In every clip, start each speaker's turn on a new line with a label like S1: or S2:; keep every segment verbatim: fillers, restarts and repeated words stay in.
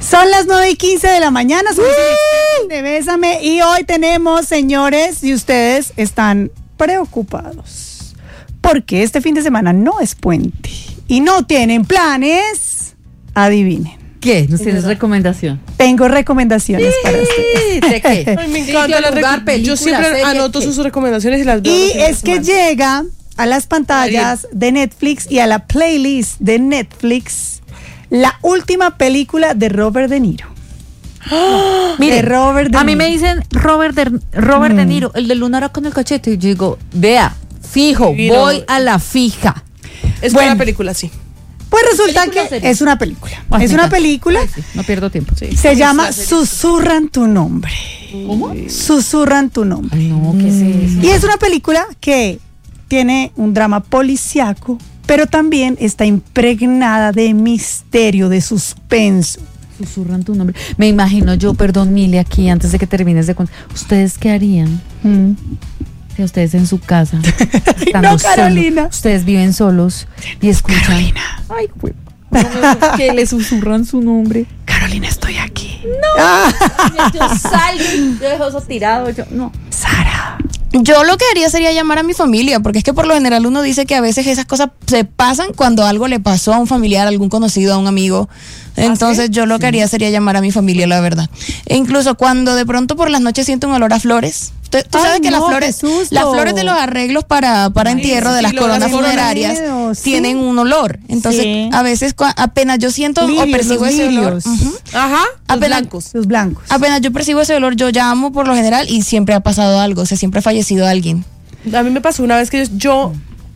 S1: Son las nueve y quince de la mañana, somos de Bésame y hoy tenemos, señores, y ustedes están preocupados porque este fin de semana no es puente y no tienen planes. Adivinen.
S2: ¿Qué? ¿Nos tienes recomendación?
S1: Tengo recomendaciones
S2: sí,
S1: para ustedes.
S2: ¿De qué?
S3: Ay, me encanta la
S2: lugar,
S3: rec- Yo siempre
S2: serie,
S3: anoto
S2: ¿qué?
S3: sus recomendaciones y las veo.
S1: Y es que llega a las pantallas de Netflix y a la playlist de Netflix la última película de Robert De Niro.
S2: ¡Oh!
S1: De
S2: Mire,
S1: Robert De
S2: a mí
S1: Niro.
S2: me dicen Robert De, Robert
S1: Mm.
S2: De Niro, el de Lunar con el cachete. Y yo digo, vea, fijo,
S3: Divino.
S2: voy a la fija.
S3: Es
S1: Bueno.
S3: buena película, sí.
S1: Pues resulta
S2: ¿Película o
S1: que
S2: serie?
S1: es una película.
S2: Ay,
S1: es
S2: me
S1: una
S2: encanta.
S1: película.
S2: Ay, sí, no pierdo tiempo.
S3: Sí.
S1: Se
S3: Es
S1: llama
S3: la serie.
S1: Susurran tu nombre.
S2: ¿Cómo?
S1: Susurran tu nombre.
S2: Ay, no, ¿qué es eso?
S1: Y es una película que tiene un drama policíaco, pero también está impregnada de misterio, de suspenso.
S2: Susurran tu nombre. Me imagino yo, perdón, Mile, aquí antes de que termines de contar. ¿Ustedes qué harían
S1: Mm.
S2: si ustedes en su casa
S1: no, Carolina.
S2: solos, ustedes viven solos y escuchan?
S1: Carolina.
S2: Ay, güey. Que le susurran su nombre.
S1: Carolina, estoy aquí.
S2: Yo salgo, yo dejo eso tirado. Yo, no.
S1: Sara.
S4: Yo lo que haría sería llamar a mi familia, porque es que por lo general uno dice que a veces esas cosas se pasan cuando algo le pasó a un familiar, a algún conocido, a un amigo. Entonces yo lo que haría sería llamar a mi familia, la verdad. E incluso cuando de pronto por las noches siento un olor a flores. Tú, tú
S1: Ay,
S4: sabes que
S1: no,
S4: las flores,
S1: qué susto.
S4: las flores de los arreglos para, para
S3: Ay,
S4: entierro
S3: sí,
S4: de las
S3: lo de las
S4: coronas
S3: flores.
S4: funerarias
S1: Miedo, sí.
S4: tienen un olor. Entonces
S1: Sí.
S4: a veces cua- apenas yo siento
S1: Lirios,
S4: o percibo
S1: los
S4: ese olor.
S1: lirios.
S4: Ujú.
S3: Ajá. Los
S4: Apenas-
S3: blancos.
S1: Los blancos.
S4: Apenas yo percibo ese olor, yo llamo por lo general y siempre ha pasado algo, o sea, siempre ha fallecido alguien.
S3: A mí me pasó una vez que yo, yo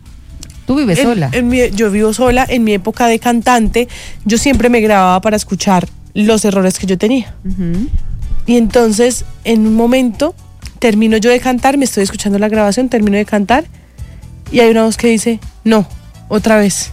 S2: Tú vives
S3: en-
S2: sola.
S3: en mi- yo vivo sola. En mi época de cantante, yo siempre me grababa para escuchar los errores que yo tenía.
S2: Ujú.
S3: Y entonces, en un momento, termino yo de cantar, me estoy escuchando la grabación, termino de cantar, y hay una voz que dice, no, otra vez.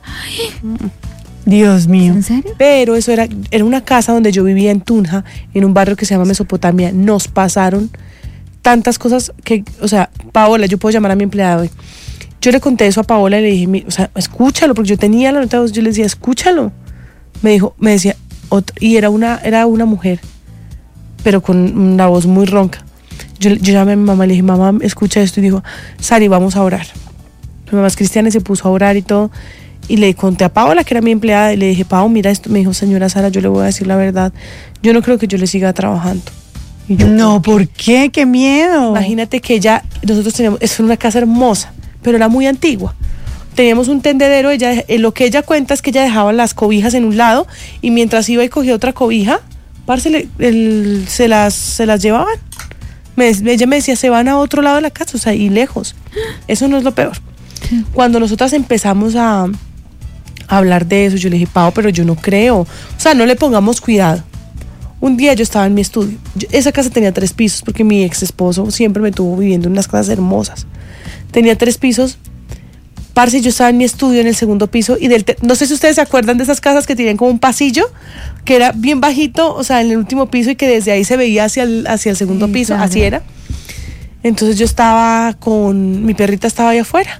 S1: Dios mío.
S2: ¿En serio?
S3: Pero eso era, era una casa donde yo vivía en Tunja, en un barrio que se llama Mesopotamia. Nos pasaron tantas cosas que, o sea, Paola, yo puedo llamar a mi empleada hoy. Yo le conté eso a Paola y le dije, mi- o sea, escúchalo, porque yo tenía la nota de voz, yo le decía, escúchalo. Me dijo, me decía, otro, y era una, era una mujer, pero con una voz muy ronca. Yo, yo llamé a mi mamá y le dije, mamá, escucha esto, y dijo, Sari, vamos a orar. Mi mamá es cristiana y se puso a orar y todo. Y le conté a Paola, que era mi empleada, y le dije, Pao, mira esto. Me dijo, señora Sara, yo le voy a decir la verdad. Yo no creo que yo le siga trabajando. Y yo,
S1: No, ¿por qué? ¡Qué miedo!
S3: imagínate que ella, nosotros teníamos, es una casa hermosa, pero era muy antigua. Teníamos un tendedero, ella, eh, lo que ella cuenta es que ella dejaba las cobijas en un lado y mientras iba y cogía otra cobija, parce, le- el- se, las, se las llevaban. Me- ella me decía, se van a otro lado de la casa, o sea, y lejos. Eso no es lo peor. Cuando nosotras empezamos a, a hablar de eso, yo le dije, Pau, pero yo no creo. O sea, no le pongamos cuidado. Un día yo estaba en mi estudio. Yo- esa casa tenía tres pisos porque mi ex esposo siempre me tuvo viviendo en unas casas hermosas. Tenía tres pisos. Parce, yo estaba en mi estudio en el segundo piso y del te- no sé si ustedes se acuerdan de esas casas que tenían como un pasillo que era bien bajito, o sea, en el último piso y que desde ahí se veía hacia el, hacia el segundo
S2: Sí,
S3: piso,
S2: claro.
S3: así era. Entonces yo estaba con, mi perrita estaba allá afuera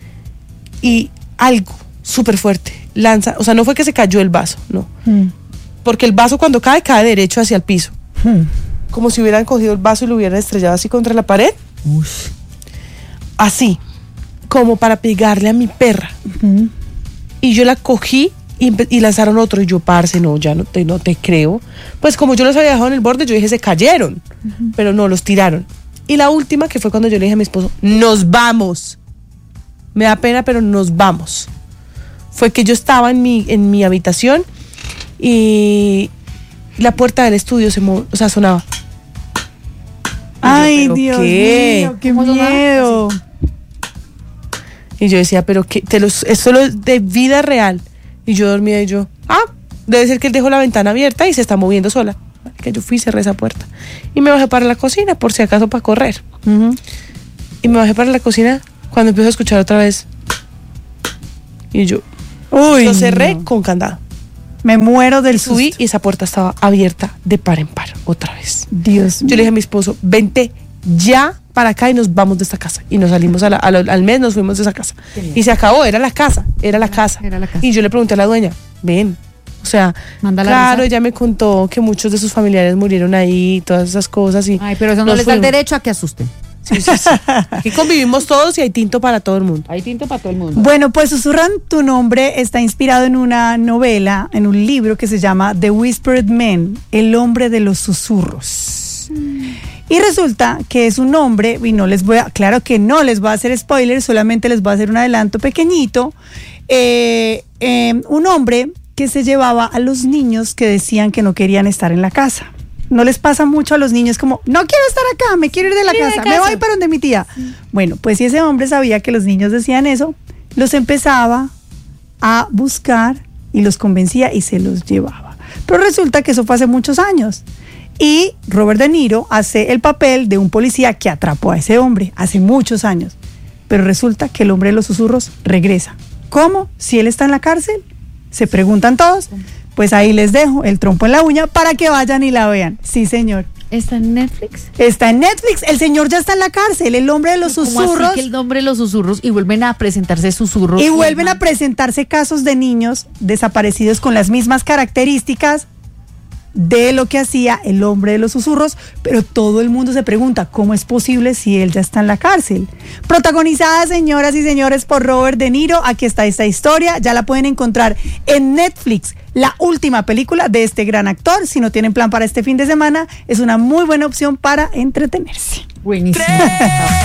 S3: y algo súper fuerte lanza, o sea, no fue que se cayó el vaso, no,
S1: Mm.
S3: porque el vaso cuando cae, cae derecho hacia el piso,
S1: Mm.
S3: como si hubieran cogido el vaso y lo hubieran estrellado así contra la pared,
S2: Ush.
S3: así, como para pegarle a mi perra.
S1: Mm.
S3: Y yo la cogí y, empe- y lanzaron otro. Y yo, parce, no, ya no te, no te creo. Pues como yo los había dejado en el borde, yo dije, se cayeron. Pero no, los tiraron. Y la última, que fue cuando yo le dije a mi esposo, nos vamos. Me da pena, pero nos vamos. Fue que yo estaba en mi, en mi habitación y la puerta del estudio se movió, o sea, sonaba.
S1: Ay,
S3: ¿pero
S1: Dios
S3: qué?
S1: mío, qué
S2: ¿Cómo sonaba?
S1: miedo.
S3: Y yo decía, pero que te los, es solo de vida real. Y yo dormía y yo, ah, debe ser que él dejó la ventana abierta y se está moviendo sola. Que yo fui y cerré esa puerta. Y me bajé para la cocina, por si acaso para correr.
S1: Ujú.
S3: Y me bajé para la cocina cuando empiezo a escuchar otra vez. Y yo
S1: Uy,
S3: lo cerré
S1: no.
S3: con candado.
S1: Me muero del
S3: Subí
S1: susto.
S3: y esa puerta estaba abierta de par en par, otra vez.
S1: Dios
S3: Yo le dije a mi esposo, vente ya para acá y nos vamos de esta casa. Y nos salimos a la- a la- al mes, nos fuimos de esa casa. Y se acabó, era la casa, era la casa.
S2: Era la casa.
S3: Y yo le pregunté a la dueña, ven, o O sea,
S2: Manda la
S3: claro,
S2: risa.
S3: ella me contó que muchos de sus familiares murieron ahí, todas esas cosas. Y
S2: Ay, pero eso no
S3: nos
S2: les da el
S3: fuimos.
S2: derecho a que asusten.
S3: Sí, sí, sí. Aquí convivimos todos y hay tinto para todo el mundo.
S2: Hay tinto para todo el mundo.
S1: Bueno, pues Susurran tu nombre está inspirado en una novela, en un libro que se llama The Whispered Man, el hombre de los susurros. Y resulta que es un hombre, y no les voy a, claro que no les voy a hacer spoilers, solamente les voy a hacer un adelanto pequeñito, eh, eh, un hombre que se llevaba a los niños que decían que no querían estar en la casa. No les pasa mucho a los niños como, no quiero estar acá, me quiero ir de la
S2: Quiero ir de
S1: casa, me
S2: casa.
S1: voy para donde mi tía. Bueno, pues si ese hombre sabía que los niños decían eso, los empezaba a buscar y los convencía y se los llevaba. Pero resulta que eso fue hace muchos años. Y Robert De Niro hace el papel de un policía que atrapó a ese hombre hace muchos años. Pero resulta que el hombre de los susurros regresa. ¿Cómo? Si él está en la cárcel. Se preguntan todos. Pues ahí les dejo el trompo en la uña para que vayan y la vean. Sí, señor.
S2: ¿Está en Netflix?
S1: Está en Netflix. El señor ya está en la cárcel. El hombre de los
S2: ¿Cómo
S1: susurros.
S2: así que el nombre de los susurros y vuelven a presentarse susurros?
S1: Y vuelven a presentarse casos de niños desaparecidos con las mismas características de lo que hacía el hombre de los susurros, pero todo el mundo se pregunta, ¿cómo es posible si él ya está en la cárcel? Protagonizada, señoras y señores, por Robert De Niro. Aquí está esta historia, ya la pueden encontrar en Netflix, la última película de este gran actor. Si no tienen plan para este fin de semana, es una muy buena opción para entretenerse.
S2: Buenísimo.